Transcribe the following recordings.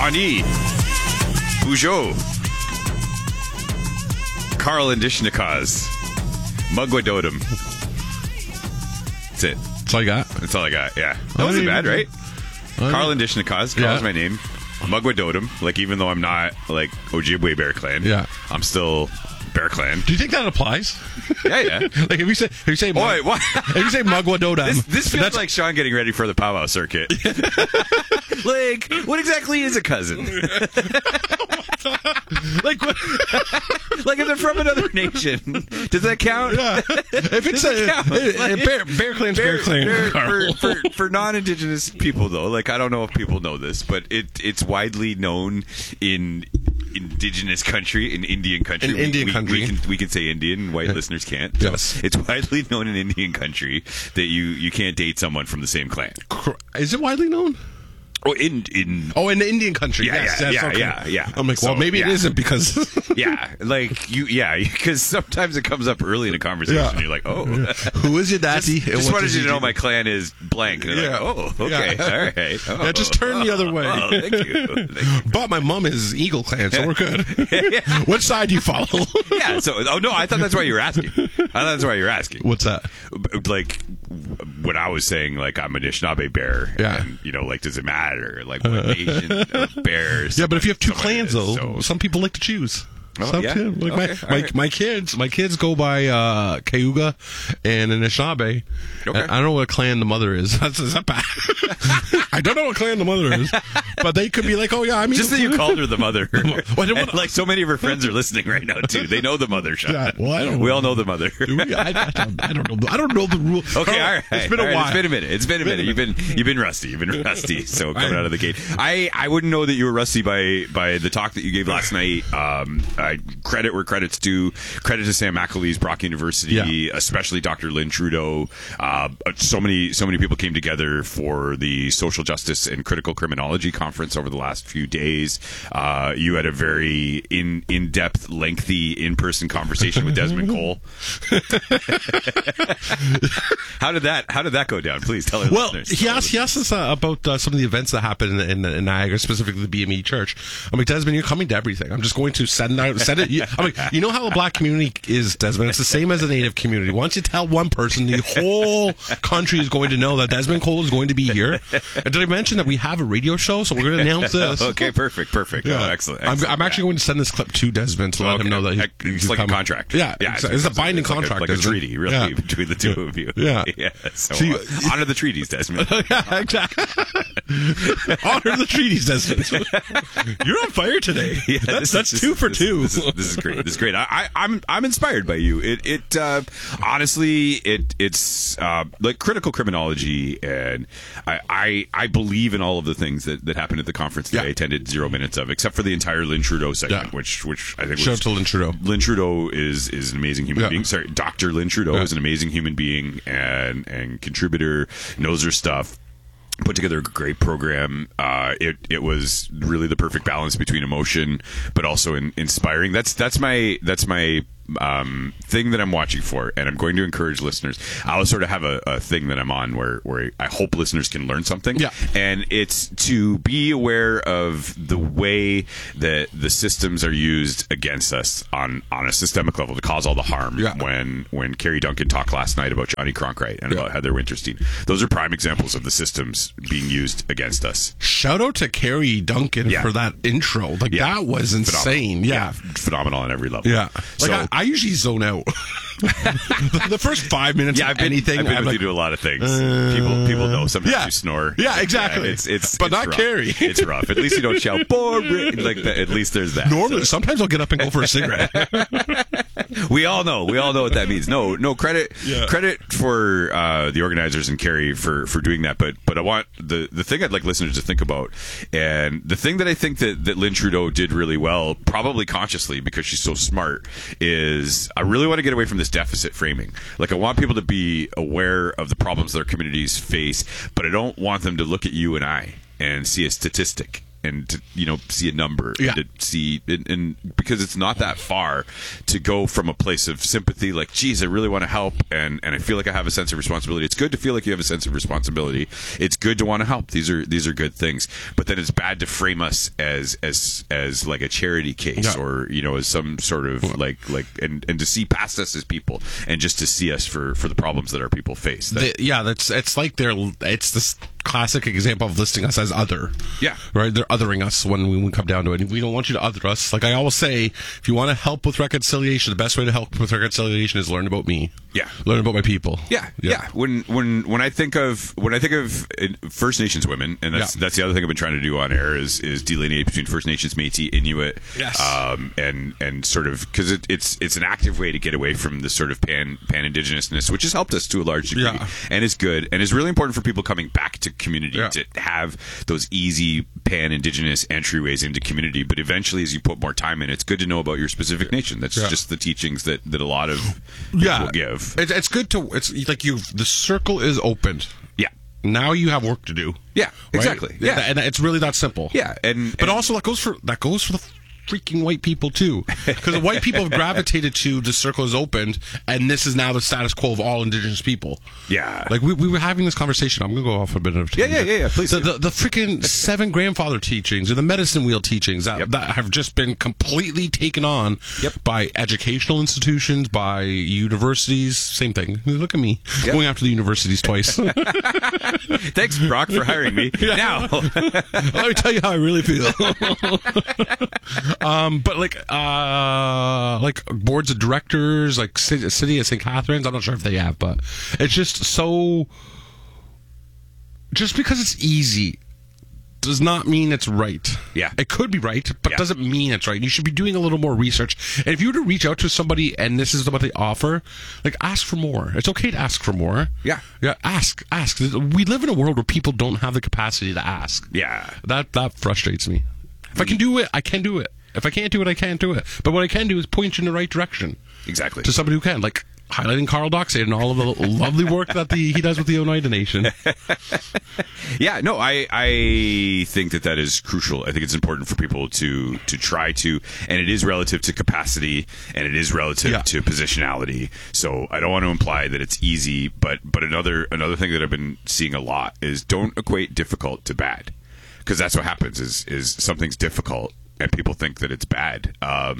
Shawnee, Peugeot, Carl Indishnikaz, Mugwadodum. That's it. That's all you got? That's all I got, yeah. That wasn't bad, right? Carl Indishnikaz. Carl's my name. Mugwadodum. Like, even though I'm not, like, Ojibwe Bear Clan, I'm still Bear Clan. Do you think that applies? Yeah. Like, if you say Mugwadodum. This feels like Sean getting ready for the powwow circuit. Like, what exactly is a cousin? Like, what? Like, if they're from another nation, does that count? Yeah. If it's Bear Clan's Bear Clan, Carl. For non-Indigenous people, though, like, I don't know if people know this, but it's widely known in Indigenous country, in Indian country. We can say Indian, white listeners can't. So yes. It's widely known in Indian country that you can't date someone from the same clan. Is it widely known? Oh, in the Indian country. Yeah. I'm like, well, maybe it isn't because because sometimes it comes up early in a conversation. And you're like, oh, who is your daddy? Just wanted you to know my clan is blank. And like, oh, okay, all right. Oh. Yeah, just turn the other way. Oh, thank you. But my mom is Eagle Clan, so we're good. What side do you follow? I thought that's why you were asking. What's that? Like, when I was saying, like, I'm an Anishinaabe bear. Yeah. And, like, does it matter? Like, what nation of bears? Yeah, but if you have two clans, though, some people like to choose. Like my kids go by Cayuga and Anishinaabe. Okay. I don't know what clan the mother is. Is that bad? I don't know what clan the mother is, but they could be like, oh yeah, I mean, just that you called her the mother. Like, so many of her friends are listening right now too. They know the mother. Sean. Yeah, well, I don't. We all know the mother. I don't know. I don't know the rule. Okay, all right. It's been a while. It's been a minute. You've been rusty. So coming out of the gate, I wouldn't know that you were rusty by the talk that you gave last night. Credit where credit's due. Credit to Sam McAleese, Brock University, especially Dr. Lynn Trudeau. So many people came together for the Social Justice and Critical Criminology Conference over the last few days. You had a very in-depth, lengthy, in-person conversation with Desmond Cole. How did that go down? Please tell us. Well, he asked us about some of the events that happened in Niagara, specifically the BME Church. I'm like, Desmond, you're coming to everything. I'm just going to send it. I'm like, you know how the black community is, Desmond? It's the same as the Native community. Once you tell one person, the whole country is going to know that Desmond Cole is going to be here. And did I mention that we have a radio show? So we're going to announce this. Okay, perfect. Yeah. Oh, excellent. I'm actually going to send this clip to Desmond to let him know that it's like coming. A contract. Yeah. It's a binding contract. Like a treaty, really, between the two of you. Yeah. So honor the treaties, Desmond. Yeah, exactly. Honor the treaties, Desmond. You're on fire today. Yeah, that's 2 for 2. This is great. This is great. I'm inspired by you. Honestly, it's like critical criminology, and I believe in all of the things that happened at the conference that I attended 0 minutes of, except for the entire Lynn Trudeau segment, which I think shout out to Lynn Trudeau. Lynn Trudeau is an amazing human being. Sorry, Dr. Lynn Trudeau is an amazing human being and contributor, knows her stuff. Put together a great program. It was really the perfect balance between emotion, but also inspiring. That's my thing that I'm watching for, and I'm going to encourage listeners. I'll sort of have a thing that I'm on where I hope listeners can learn something. Yeah. And it's to be aware of the way that the systems are used against us on a systemic level to cause all the harm. Yeah. When Carrie Duncan talked last night about Johnny Cronkite and about Heather Winterstein, those are prime examples of the systems being used against us. Shout out to Carrie Duncan for that intro. Like that was insane. Phenomenal on every level. Yeah. Like I usually zone out. The first 5 minutes of anything. I've been with you to a lot of things. People know sometimes you snore. Yeah, exactly. It's but not rough. Carrie. It's rough. At least you don't shout boring like that. At least there's that. Normally, sometimes I'll get up and go for a cigarette. We all know what that means. No credit for the organizers and Carrie for doing that. But I want the thing I'd like listeners to think about, and the thing that I think that Lynn Trudeau did really well, probably consciously because she's so smart, is I really want to get away from this deficit framing. Like, I want people to be aware of the problems their communities face, but I don't want them to look at you and I and see a statistic and to see a number, Yeah. and to see and because it's not that far to go from a place of sympathy, like, geez, I really want to help, and I feel like I have a sense of responsibility. It's good to feel like you have a sense of responsibility. It's good to want to help. These are good things. But then it's bad to frame us as like a charity case, Yeah. or as some sort of and to see past us as people, and just to see us for the problems that our people face. It's this classic example of listing us as other. Yeah. Right? They're othering us when we come down to it. We don't want you to other us. Like I always say, if you want to help with reconciliation, the best way to help with reconciliation is learn about me. Yeah. Learn about my people. Yeah. When I think of First Nations women, and that's the other thing I've been trying to do on air is delineate between First Nations, Métis, Inuit, Yes. and sort of, because it's an active way to get away from the sort of pan indigenousness, which has helped us to a large degree, and is good, and is really important for people coming back to community to have those easy pan indigenous entryways into community. But eventually, as you put more time in, it's good to know about your specific nation. That's just the teachings that a lot of people give. It's good to. It's like the circle is opened. Yeah. Now you have work to do. Yeah. Right? Exactly. Yeah. And it's really that simple. Yeah. But also that goes for the freaking white people too, because the white people have gravitated to the circle is opened, and this is now the status quo of all indigenous people. Yeah. Like we were having this conversation. I'm gonna go off a bit of yeah. Please. The freaking 7 grandfather teachings or the medicine wheel teachings that have just been completely taken on by educational institutions, by universities. Same thing. Look at me going after the universities twice. Thanks, Brock, for hiring me. Now, let me tell you how I really feel. But like boards of directors, like City of St. Catharines, I'm not sure if they have, but it's just so. Just because it's easy does not mean it's right. Yeah. It could be right, but doesn't mean it's right. You should be doing a little more research. And if you were to reach out to somebody and this is what they offer, like, ask for more. It's okay to ask for more. Yeah. Yeah, ask. We live in a world where people don't have the capacity to ask. Yeah. That frustrates me. If I can do it, I can do it. If I can't do it, I can't do it. But what I can do is point you in the right direction. Exactly. To somebody who can. Like, highlighting Carl Doxade and all of the lovely work that he does with the Oneida Nation. Yeah, no, I think that is crucial. I think it's important for people to try to, and it is relative to capacity, and it is relative to positionality. So I don't want to imply that it's easy, but another thing that I've been seeing a lot is don't equate difficult to bad, because that's what happens is something's difficult and people think that it's bad.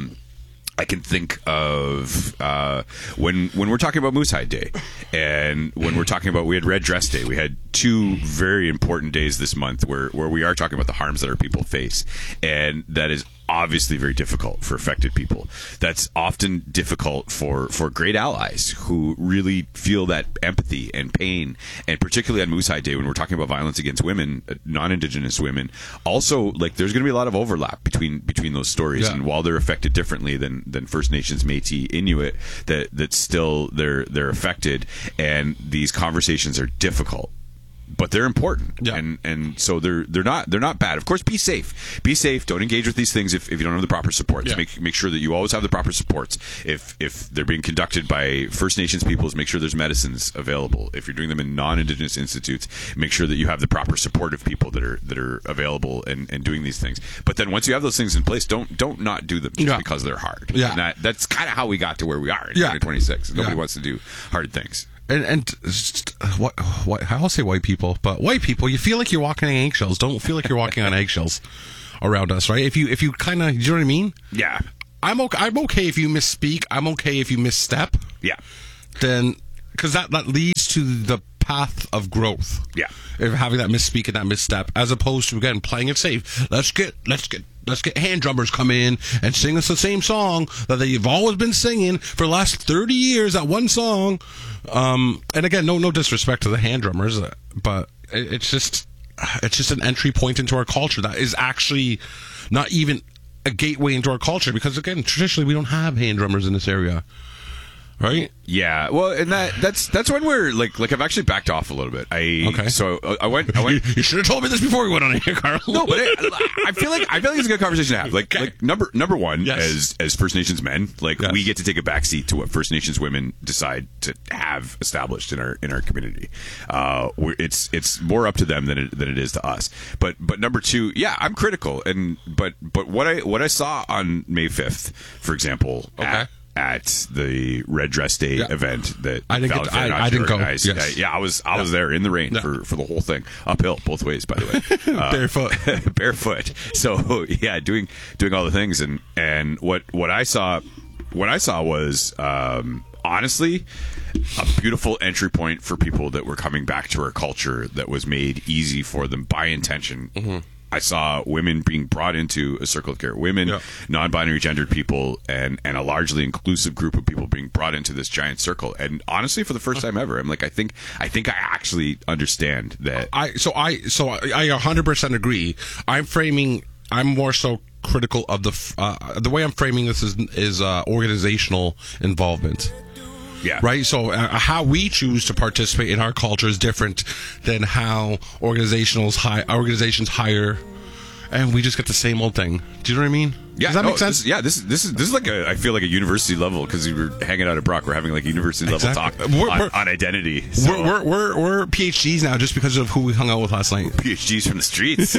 I can think of when we're talking about Moose Hide Day, and when we're talking about, we had Red Dress Day. We had 2 very important days this month where we are talking about the harms that our people face, and that is obviously very difficult for affected people. That's often difficult for great allies who really feel that empathy and pain, and particularly on Moose Hide Day when we're talking about violence against women, non-Indigenous women. Also, like, there's going to be a lot of overlap between those stories, and while they're affected differently than First Nations, Métis, Inuit, that still they're affected, and these conversations are difficult. But they're important, and so they're not bad. Of course, be safe. Be safe. Don't engage with these things if you don't have the proper supports. Make sure that you always have the proper supports. If they're being conducted by First Nations peoples, make sure there's medicines available. If you're doing them in non-Indigenous institutes, make sure that you have the proper supportive people that are available and doing these things. But then once you have those things in place, don't not do them just because they're hard. Yeah. And that's kind of how we got to where we are in 2026. Nobody wants to do hard things. And what I'll say white people, but white people, you feel like you're walking on eggshells. Don't feel like you're walking on eggshells around us, right? If you kind of, you know what I mean? Yeah. I'm okay if you misspeak. I'm okay if you misstep. Yeah. Then, because that leads to the path of growth. Yeah. If having that misspeak and that misstep, as opposed to, again, playing it safe. Let's get hand drummers come in and sing us the same song that they've always been singing for the last 30 years, that one song. And again, no disrespect to the hand drummers, but it's just an entry point into our culture that is actually not even a gateway into our culture, because again, traditionally we don't have hand drummers in this area. right? Yeah, well, and that's when we're like I've actually backed off a little bit. So I went. You should have told me this before we went on here, Carl. No, but I feel like it's a good conversation to have. Like number one, yes. as First Nations men, yes. We get to take a backseat to what First Nations women decide to have established in our community. It's more up to them than it is to us. But number two, yeah, I'm critical, but what I saw on May 5th, for example, at the Red Dress Day event that I didn't go. Yes. I was there in the rain for the whole thing, uphill both ways, by the way, barefoot. So yeah, doing all the things, and what I saw was honestly a beautiful entry point for people that were coming back to our culture that was made easy for them by intention. Mm-hmm. I saw women being brought into a circle of care, women, non-binary gendered people, and a largely inclusive group of people being brought into this giant circle. And honestly, for the first time ever, I'm like, I think I actually understand that. I 100% agree. I'm more so critical of the way I'm framing this is organizational involvement. Yeah. Right. So how we choose to participate in our culture is different than how organizations hire, and we just get the same old thing. Do you know what I mean? Yeah. Does that make sense? This is like I feel like a university level, because we were hanging out at Brock. We're having like a university level talk on identity. So. We're PhDs now just because of who we hung out with last night. PhDs from the streets.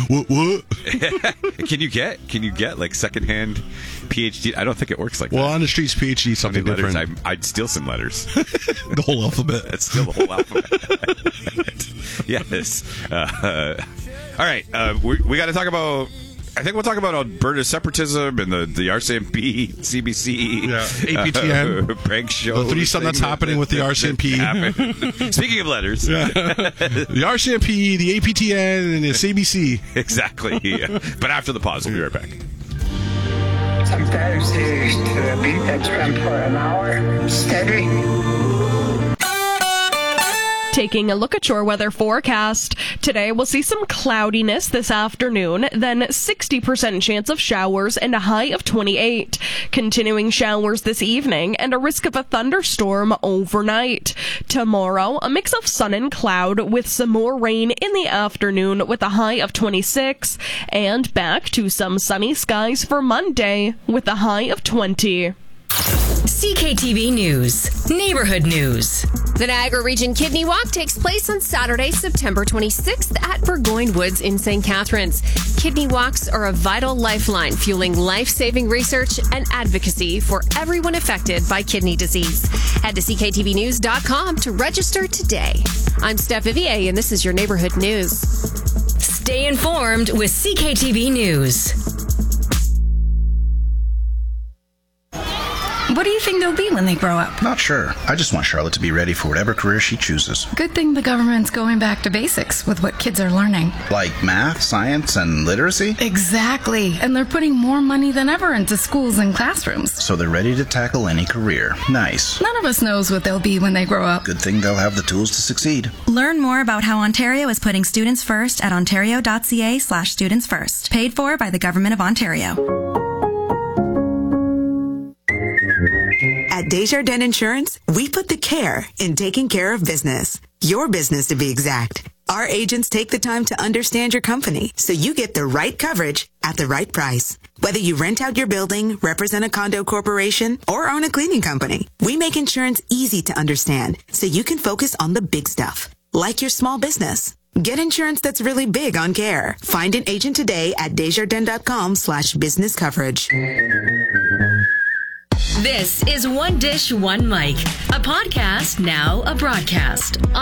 What? Can you get like secondhand PhD? I don't think it works like that. Well, on the streets, PhD is something different. I'd steal some letters. The whole alphabet. I'd steal the whole alphabet. Yes. All right. We got to talk about. I think we'll talk about Alberta separatism and the RCMP, CBC, APTN prank show. The threesome that's happening with the RCMP. Speaking of letters, the RCMP, the APTN, and the CBC. Exactly. Yeah. But after the pause, we'll be right back. Sometimes to beat that drum for an hour steady. Taking a look at your weather forecast. Today we'll see some cloudiness this afternoon, then 60% chance of showers and a high of 28. Continuing showers this evening and a risk of a thunderstorm overnight. Tomorrow, a mix of sun and cloud with some more rain in the afternoon with a high of 26. And back to some sunny skies for Monday with a high of 20. CKTV News, Neighborhood News. The Niagara Region Kidney Walk takes place on Saturday, September 26th at Burgoyne Woods in St. Catharines. Kidney walks are a vital lifeline fueling life-saving research and advocacy for everyone affected by kidney disease. Head to cktvnews.com to register today. I'm Steph Vivier, and this is your Neighborhood News. Stay informed with CKTV News. What do you think they'll be when they grow up? Not sure. I just want Charlotte to be ready for whatever career she chooses. Good thing the government's going back to basics with what kids are learning. Like math, science, and literacy? Exactly. And they're putting more money than ever into schools and classrooms. So they're ready to tackle any career. Nice. None of us knows what they'll be when they grow up. Good thing they'll have the tools to succeed. Learn more about how Ontario is putting students first at ontario.ca/students first. Paid for by the Government of Ontario. At Desjardins Insurance, we put the care in taking care of business. Your business, to be exact. Our agents take the time to understand your company so you get the right coverage at the right price. Whether you rent out your building, represent a condo corporation, or own a cleaning company, we make insurance easy to understand so you can focus on the big stuff, like your small business. Get insurance that's really big on care. Find an agent today at desjardins.com/business coverage. This is One Dish, One Mic, a podcast, now a broadcast.